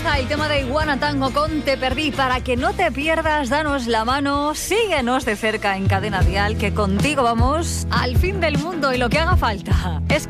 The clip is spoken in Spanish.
está el tema de Iguana Tango con Te Perdí. Para que no te pierdas, danos la mano, síguenos de cerca en Cadena Dial, que contigo vamos al fin del mundo y lo que haga falta. Escucha